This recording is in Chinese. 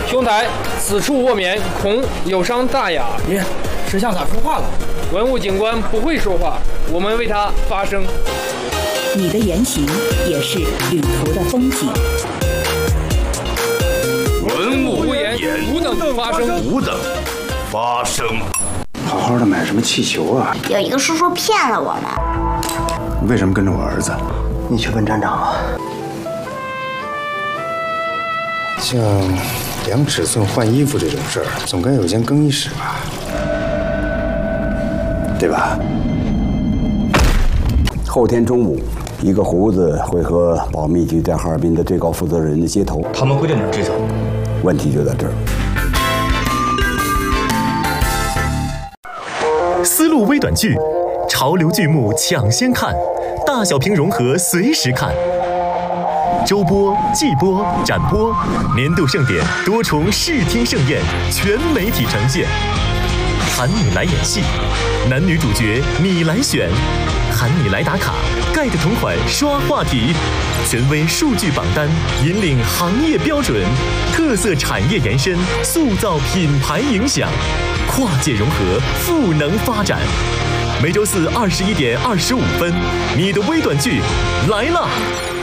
兄台，此处卧眠，恐有伤大雅。 咦，石像咋说话了？ 文物警官不会说话，我们为他发声。 你的言行也是旅途的风景。 文物不言，吾等发声。 吾等发声。 好好的买什么气球啊？ 有一个叔叔骗了我们。 你为什么跟着我儿子？ 你去问站长吧。 像量尺寸换衣服这种事儿，总该有间更衣室吧？对吧？ 后天中午，一个胡子会和保密局在哈尔滨的最高负责人的接头。 他们会在哪儿接头？ 问题就在这儿。 丝路微短剧，潮流剧目抢先看，大小屏融合随时看。周播、季播、展播，年度盛典多重视听盛宴，全媒体呈现。喊你来演戏，男女主角你来选，喊你来打卡，盖的同款刷话题，权威数据榜单引领行业标准，特色产业延伸，塑造品牌影响，跨界融合，赋能发展。每周四21点25分，你的微短剧来了。